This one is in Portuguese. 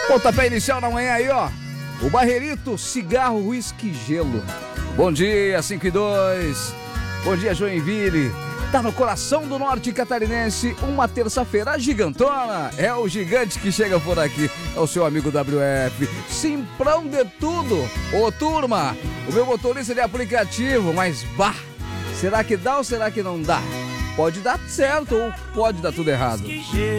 Pontapé inicial na manhã aí, ó. O Barreirito, cigarro, uísque, gelo. Bom dia, 5 e 2. Bom dia, Joinville. Tá no coração do norte catarinense, uma terça-feira gigantona. É o gigante que chega por aqui. É o seu amigo WF. Simprão de tudo. Ô, turma, o meu motorista de aplicativo, mas bah, será que dá ou será que não dá? Pode dar certo ou pode dar tudo errado.